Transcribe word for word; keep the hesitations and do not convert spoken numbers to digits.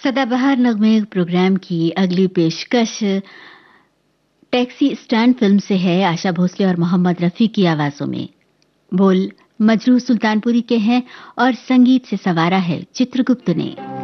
सदाबहार नगमे प्रोग्राम की अगली पेशकश टैक्सी स्टैंड फिल्म से है। आशा भोसले और मोहम्मद रफी की आवाजों में। बोल मजरू सुल्तानपुरी के हैं और संगीत से सवारा है चित्रगुप्त ने।